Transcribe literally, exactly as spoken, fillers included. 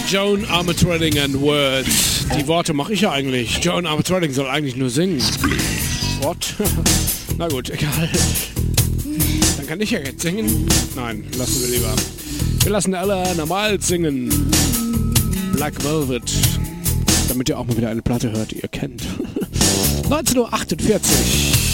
Joan Armatrading and Words. Die Worte mache ich ja eigentlich. Joan Armatrading soll eigentlich nur singen. What? Na gut, egal. Dann kann ich ja jetzt singen. Nein, lassen wir lieber. Wir lassen alle normal singen. Black Velvet. Damit ihr auch mal wieder eine Platte hört, die ihr kennt. neunzehn Uhr achtundvierzig.